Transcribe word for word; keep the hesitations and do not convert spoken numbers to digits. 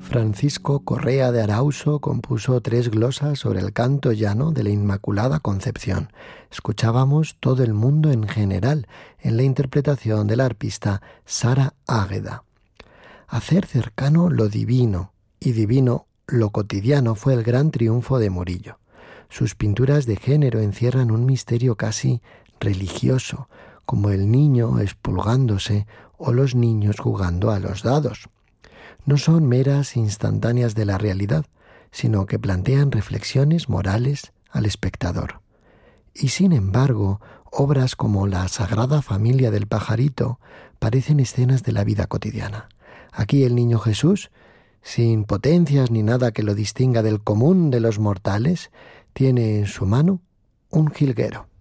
Francisco Correa de Arauso compuso tres glosas sobre el canto llano de la Inmaculada Concepción. Escuchábamos Todo el mundo en general, en la interpretación de la arpista Sara Águeda. Hacer cercano lo divino y divino lo cotidiano fue el gran triunfo de Murillo. Sus pinturas de género encierran un misterio casi religioso, como el niño expulgándose o los niños jugando a los dados. No son meras instantáneas de la realidad, sino que plantean reflexiones morales al espectador. Y sin embargo, obras como La Sagrada Familia del Pajarito parecen escenas de la vida cotidiana. Aquí el niño Jesús, sin potencias ni nada que lo distinga del común de los mortales, tiene en su mano un jilguero.